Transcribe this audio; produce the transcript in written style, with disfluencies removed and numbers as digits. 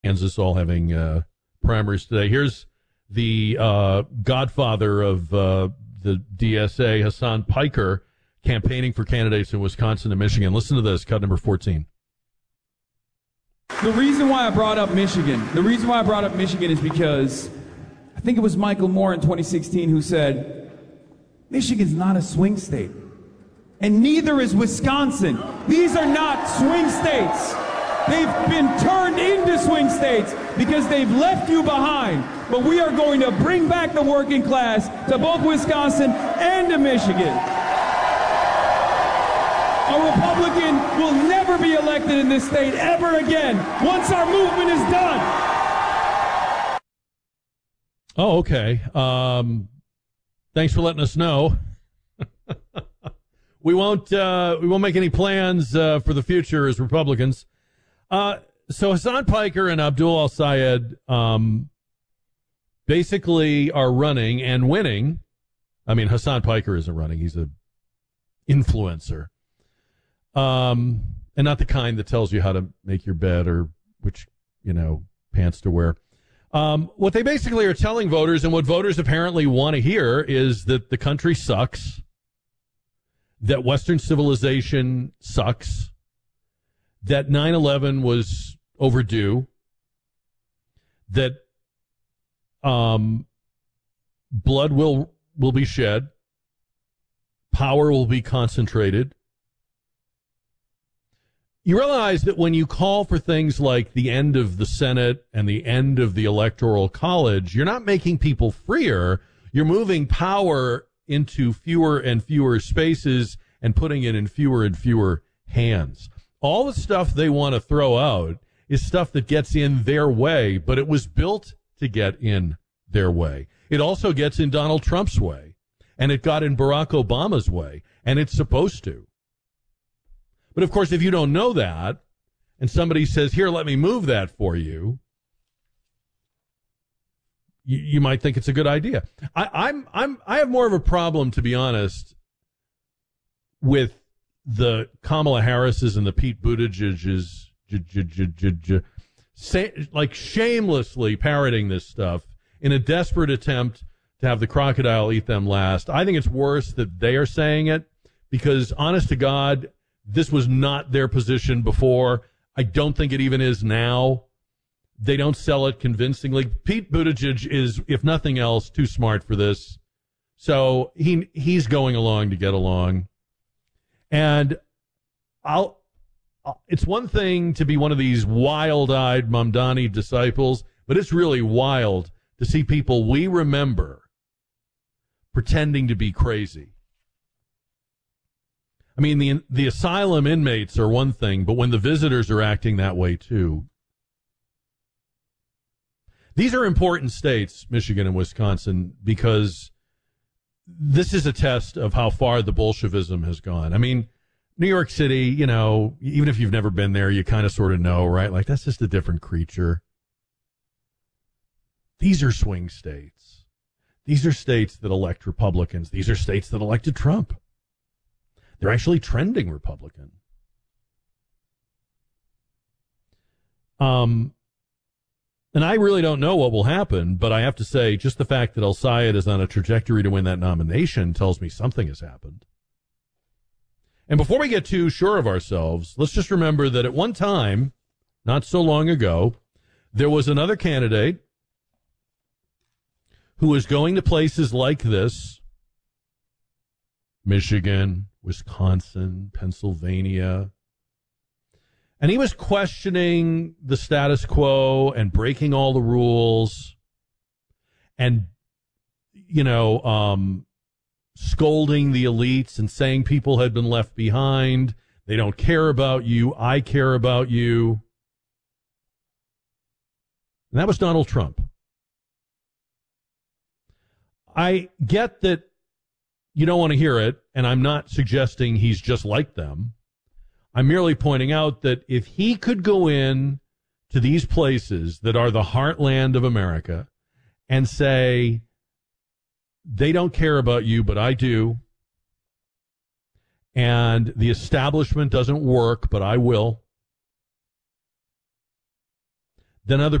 Kansas all having primaries today. Here's the godfather of the DSA, Hassan Piker, campaigning for candidates in Wisconsin and Michigan. Listen to this, cut number 14. The reason why I brought up Michigan is because I think it was Michael Moore in 2016 who said, Michigan's not a swing state. And neither is Wisconsin. These are not swing states. They've been turned into swing states because they've left you behind. But we are going to bring back the working class to both Wisconsin and to Michigan. A Republican will never be elected in this state ever again once our movement is done. Oh, okay. Thanks for letting us know. We won't make any plans for the future as Republicans. So Hassan Piker and Abdul Al-Sayed basically are running and winning. I mean, Hassan Piker isn't running. He's an influencer. And not the kind that tells you how to make your bed or which, pants to wear. What they basically are telling voters, and what voters apparently want to hear, is that the country sucks, that Western civilization sucks, that 9/11 was overdue, that blood will be shed, power will be concentrated. You realize that when you call for things like the end of the Senate and the end of the Electoral College, you're not making people freer. You're moving power into fewer and fewer spaces and putting it in fewer and fewer hands. All the stuff they want to throw out is stuff that gets in their way, but it was built to get in their way. It also gets in Donald Trump's way, and it got in Barack Obama's way, and it's supposed to. But, of course, if you don't know that, and somebody says, here, let me move that for you, you might think it's a good idea. I have more of a problem, to be honest, with the Kamala Harris's and the Pete Buttigieg's like shamelessly parroting this stuff in a desperate attempt to have the crocodile eat them last. I think it's worse that they are saying it because, honest to God, this was not their position before. I don't think it even is now. They don't sell it convincingly. Pete Buttigieg is, if nothing else, too smart for this. So he's going along to get along. And it's one thing to be one of these wild-eyed Mamdani disciples, but it's really wild to see people we remember pretending to be crazy. I mean, the asylum inmates are one thing, but when the visitors are acting that way, too. These are important states, Michigan and Wisconsin, because this is a test of how far the Bolshevism has gone. I mean, New York City, even if you've never been there, you kind of sort of know, right? Like, that's just a different creature. These are swing states. These are states that elect Republicans. These are states that elected Trump. They're actually trending Republican. And I really don't know what will happen, but I have to say, just the fact that Al-Sayed is on a trajectory to win that nomination tells me something has happened. And before we get too sure of ourselves, let's just remember that at one time, not so long ago, there was another candidate who was going to places like this, Michigan, Wisconsin, Pennsylvania, and he was questioning the status quo and breaking all the rules and, scolding the elites and saying people had been left behind. They don't care about you. I care about you. And that was Donald Trump. I get that you don't want to hear it, and I'm not suggesting he's just like them. I'm merely pointing out that if he could go in to these places that are the heartland of America and say, they don't care about you, but I do, and the establishment doesn't work, but I will, then other